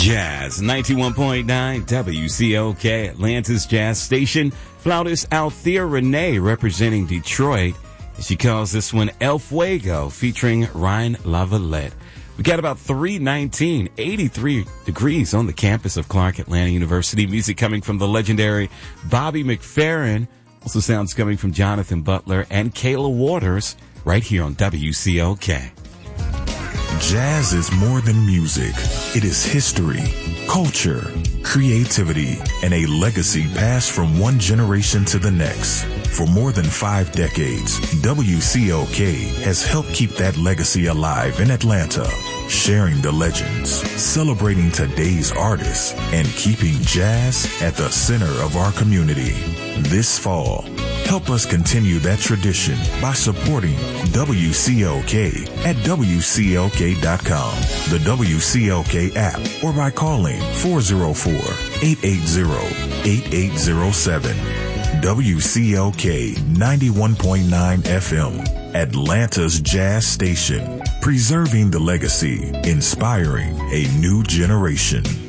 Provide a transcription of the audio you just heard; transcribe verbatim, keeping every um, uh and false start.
Jazz ninety-one point nine W C O K, Atlanta's Jazz Station. Flautist Althea Renee representing Detroit. She calls this one El Fuego, featuring Ryan Lavalette. We got about three nineteen, eighty-three degrees on the campus of Clark Atlanta University. Music coming from the legendary Bobby McFerrin. Also sounds coming from Jonathan Butler and Kayla Waters right here on W C O K. Jazz is more than music. It is history, culture, creativity, and a legacy passed from one generation to the next. For more than five decades, W C O K has helped keep that legacy alive in Atlanta, sharing the legends, celebrating today's artists, and keeping jazz at the center of our community. This fall, help us continue that tradition by supporting W C O K at W C O K dot com, the W C O K app, or by calling four oh four, eight eight zero, eight eight zero seven. W C O K ninety-one point nine F M, Atlanta's Jazz Station, preserving the legacy, inspiring a new generation.